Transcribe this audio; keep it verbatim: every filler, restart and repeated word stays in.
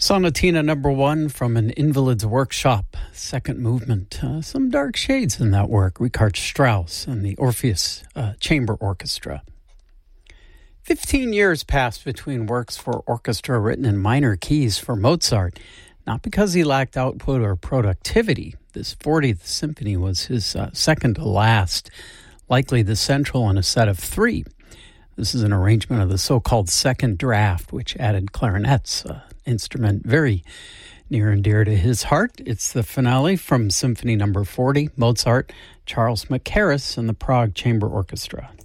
Sonatina number one from An Invalid's Workshop, second movement. Uh, some dark shades in that work. Richard Strauss and the Orpheus uh, Chamber Orchestra. Fifteen years passed between works for orchestra written in minor keys for Mozart, not because he lacked output or productivity. This fortieth symphony was his uh, second to last, likely the central in a set of three. This is an arrangement of the so-called second draft, which added clarinets, an instrument very near and dear to his heart. It's the finale from Symphony number forty, Mozart, Charles Mackerras, and the Prague Chamber Orchestra.